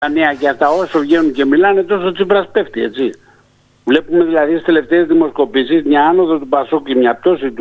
Νέα και αυτά όσο βγαίνουν και μιλάνε τόσο ο Τσίπρας πέφτει, έτσι. Βλέπουμε δηλαδή στις τελευταίες δημοσκοπήσεις μια άνοδο του Πασόκ και μια πτώση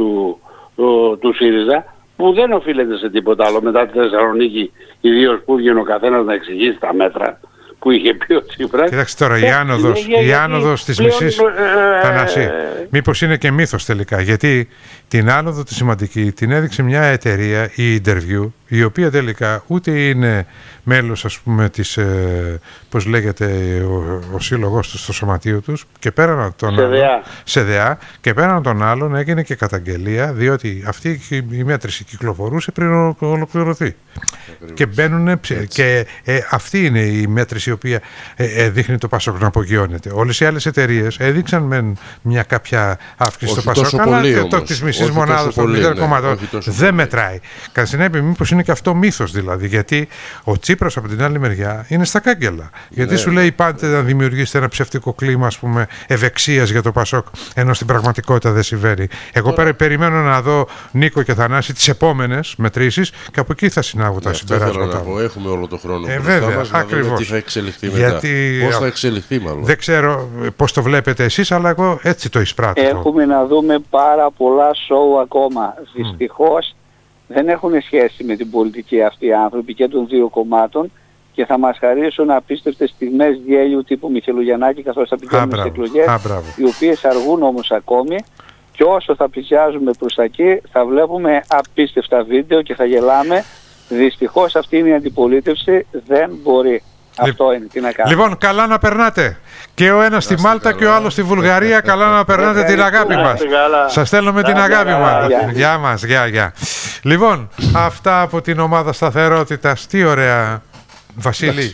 του ΣΥΡΙΖΑ που δεν οφείλεται σε τίποτα άλλο μετά τη Θεσσαλονίκη, ιδίως που βγαίνει ο καθένας να εξηγήσει τα μέτρα που είχε πει ο Τσίπρας. Κοιτάξτε τώρα, η άνοδος της μισής, Θανάση, μήπως είναι και μύθος τελικά, γιατί την άνοδο τη σημαντική την έδειξε μια εταιρεία, η Interview, η οποία τελικά ούτε είναι μέλος, ας πούμε, της, πώς λέγεται, ο σύλλογος τους στο σωματείο τους, και πέραν των ΣΕΔΕΑ, και πέραν των άλλων έγινε και καταγγελία, διότι αυτή η μέτρηση κυκλοφορούσε πριν ολοκληρωθεί. Και μπαίνουν, και αυτή είναι η μέτρηση η οποία δείχνει το Πασόκ να απογειώνεται. Όλες οι άλλες εταιρείες έδειξαν με μια κάποια αύξηση στο Πασόκ, αλλά το της μισής μονάδας των 0,2 δεν μετράει. Κατά συνέπεια, μήπως είναι και αυτό μύθος δηλαδή, γιατί ο Τσίπρας από την άλλη μεριά είναι στα κάγκελα. Γιατί σου λέει πάντα να δημιουργήσετε ένα ψευτικό κλίμα, ας πούμε, ευεξίας για το Πασόκ, ενώ στην πραγματικότητα δεν συμβαίνει. Εγώ περιμένω να δω, Νίκο και Θανάση, τις επόμενες μετρήσεις και από εκεί θα συνάγω τα συμπεράσματα. Έχουμε όλο το χρόνο βέβαια, μας, να δούμε τι θα εξελιχθεί μετά. Πώς θα εξελιχθεί μάλλον. Δεν ξέρω πώς το βλέπετε εσείς, αλλά εγώ έτσι το εισπράττω. Έχουμε να δούμε πάρα πολλά σοου ακόμα. Δυστυχώς δεν έχουν σχέση με την πολιτική αυτοί οι άνθρωποι και των δύο κομμάτων και θα μας χαρίσουν απίστευτες στιγμές γέλιου τύπου Μιχελογιαννάκη καθώς θα πηγαίνουμε στις εκλογές, οι οποίες αργούν όμως ακόμη, και όσο θα πλησιάζουμε προς τα εκεί θα βλέπουμε απίστευτα βίντεο και θα γελάμε. Δυστυχώς αυτή είναι η αντιπολίτευση, δεν μπορεί. Αυτό είναι, τι να κάνουμε. Λοιπόν, καλά να περνάτε. Και ο ένας στη Μάλτα και ο άλλος στη Βουλγαρία. Καλά να περνάτε την αγάπη μας. Σας στέλνουμε την αγάπη μας. Γεια μας, γεια. Λοιπόν, αυτά από την ομάδα σταθερότητας. Τι ωραία, Βασίλη,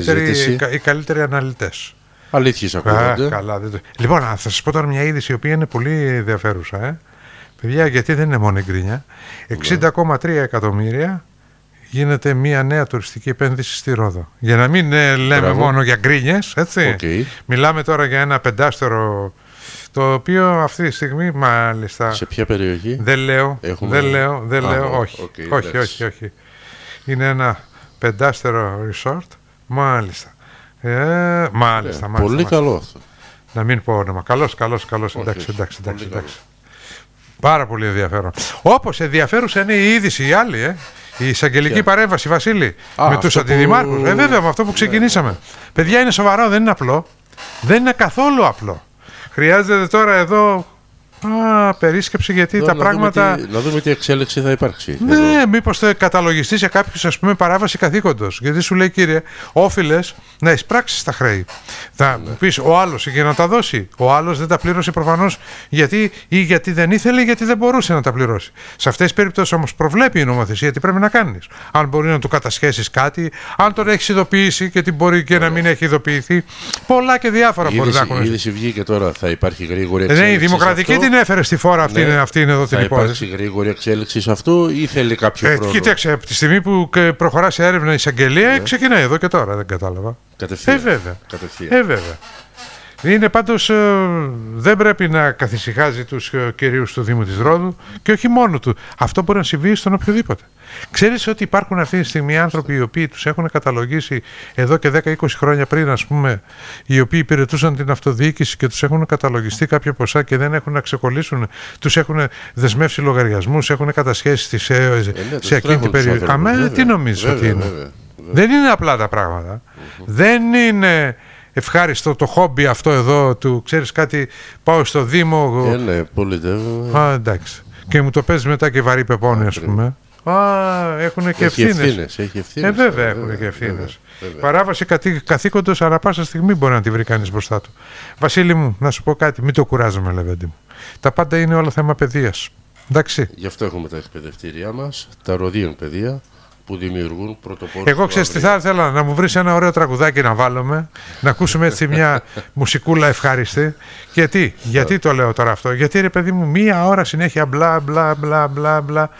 οι καλύτεροι αναλυτές. Αλήθειες ακούγονται. Λοιπόν, θα σας πω τώρα μια είδηση η οποία είναι πολύ ενδιαφέρουσα. Παιδιά, γιατί δεν είναι μόνο η γκρίνια. 60,3 εκατομμύρια γίνεται μια νέα τουριστική επένδυση στη Ρόδο. Για να μην λέμε μόνο για γκρίνιες, έτσι. Μιλάμε τώρα για ένα πεντάστερο, το οποίο αυτή τη στιγμή, μάλιστα... Σε ποια περιοχή? Δεν λέω, όχι. Είναι ένα πεντάστερο resort, μάλιστα. Πολύ καλό αυτό. Να μην πω όνομα. Καλώς, εντάξει. Πάρα πολύ ενδιαφέρον. Όπως ενδιαφέρουσα είναι η είδηση η άλλη, η εισαγγελική παρέμβαση, Βασίλη, με τους αντιδημάρχους. Βέβαια, με αυτό που ξεκινήσαμε. Παιδιά, είναι σοβαρό, δεν είναι απλό. Δεν είναι καθόλου απλό. Χρειάζεται τώρα εδώ περίσκεψη, γιατί τα πράγματα... Να δούμε τι εξέλιξη θα υπάρξει. Ναι, μήπως θα καταλογιστεί σε κάποιους, ας πούμε, παράβαση καθήκοντος. Γιατί σου λέει, κύριε, όφιλες να εισπράξεις τα χρέη. Θα πεις ο άλλος για να τα δώσει. Ο άλλος δεν τα πλήρωσε προφανώς γιατί δεν ήθελε ή γιατί δεν μπορούσε να τα πληρώσει. Σε αυτές τις περιπτώσεις όμως προβλέπει η νομοθεσία τι πρέπει να κάνεις. Αν μπορεί να του κατασχέσεις κάτι, αν τον έχεις ειδοποιήσει και τι μπορεί και να μην έχει ειδοποιηθεί. Πολλά και διάφορα μπορεί να έχουν. Η είδηση βγήκε τώρα, θα υπάρχει γρήγορη εξέλιξη. Ναι, η δημοκρατική την έφερε στη φόρα, αυτή είναι εδώ την υπόθεση. Θα υπάρξει γρήγορη εξέλιξη σε αυτό ή θέλει κάποιο χρόνο? Κοίταξε, από τη στιγμή που προχωρά σε έρευνα η εισαγγελία, ξεκινάει εδώ και τώρα, δεν κατάλαβα. Κατευθείαν. Βέβαια. Είναι πάντως, δεν πρέπει να καθησυχάζει τους κυρίους του Δήμου της Ρόδου και όχι μόνο του. Αυτό μπορεί να συμβεί στον οποιοδήποτε. Ξέρεις ότι υπάρχουν αυτή τη στιγμή άνθρωποι οι οποίοι τους έχουν καταλογίσει εδώ και 10-20 χρόνια πριν, ας πούμε, οι οποίοι υπηρετούσαν την αυτοδιοίκηση και τους έχουν καταλογιστεί κάποια ποσά και δεν έχουν να ξεκολλήσουν, τους έχουν δεσμεύσει λογαριασμούς, έχουν κατασχέσει σε εκείνη την περιοχή. Τι νομίζεις ότι είναι? Δεν είναι απλά τα πράγματα. Δεν είναι ευχάριστο το χόμπι αυτό εδώ του, ξέρεις κάτι, πάω στο Δήμο. Ναι, πολιτεύω. Εντάξει. Και μου το παίζει μετά και βαρύ πεπόνι, ας πούμε. Έχουν και ευθύνες. Βέβαια έχουν και ευθύνες. Παράβαση καθήκοντος ανά πάσα στιγμή μπορεί να τη βρει κανείς μπροστά του. Βασίλη μου, να σου πω κάτι, μην το κουράζομαι, Λεβέντη μου. Τα πάντα είναι όλα θέμα παιδείας. Εντάξει. Γι' αυτό έχουμε τα εκπαιδευτήριά μας, τα ροδίων παιδεία, που δημιουργούν πρωτοπόρους. Εγώ ξέρεις τι θα ήθελα, να μου βρεις ένα ωραίο τραγουδάκι να βάλουμε, να ακούσουμε έτσι μια μουσικούλα ευχάριστη. Γιατί το λέω τώρα αυτό? Γιατί, ρε παιδί μου, μία ώρα συνέχεια μπλα.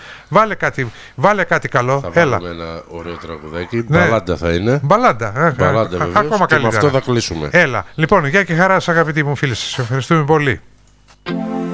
Βάλε κάτι καλό. Θα βάλουμε ένα ωραίο τραγουδάκι. Ναι. Μπαλάντα θα είναι. Μπαλάντα βεβαίως. Ακόμα καλύτερα. Και με αυτό θα κλείσουμε. Έλα. Λοιπόν, γεια και χαρά σας, αγαπητοί μου φίλοι. Σας ευχαριστούμε πολύ.